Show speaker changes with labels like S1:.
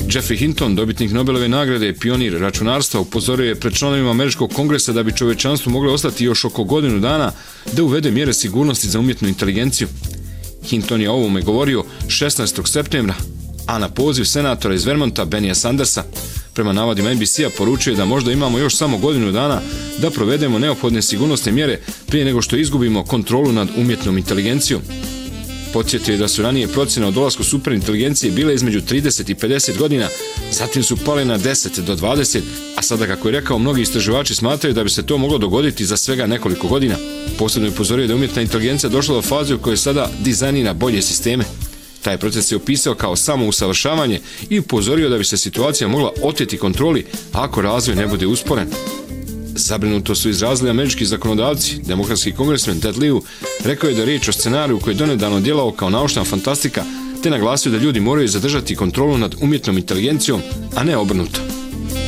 S1: Jeffrey Hinton, dobitnik Nobelove nagrade, pionir računarstva, upozorio je pred članovima Američkog kongresa da bi čovečanstvo moglo ostati još oko godinu dana da uvede mjere sigurnosti za umjetnu inteligenciju. Hinton je o ovome govorio 16. septembra, a na poziv senatora iz Vermonta Bennija Sandersa. Prema navodima NBC-a poručuje da možda imamo još samo godinu dana da provedemo neophodne sigurnosne mjere prije nego što izgubimo kontrolu nad umjetnom inteligencijom. Podsjetio je da su ranije procjene o dolasku superinteligencije bile između 30 i 50 godina, zatim su pale na 10 do 20, a sada, kako je rekao, mnogi istraživači smatraju da bi se to moglo dogoditi za svega nekoliko godina. Posebno je upozorio da umjetna inteligencija došla do faze u kojoj sada dizajnira bolje sisteme. Taj proces je opisao kao samousavršavanje i upozorio da bi se situacija mogla oteti kontroli ako razvoj ne bude usporen. Zabrinuto su izrazili američki zakonodavci. Demokratski kongresmen Ted Lieu rekao je da je riječ o scenariju koji je donedavno djelao kao naučna fantastika, te naglasio da ljudi moraju zadržati kontrolu nad umjetnom inteligencijom, a ne obrnuto.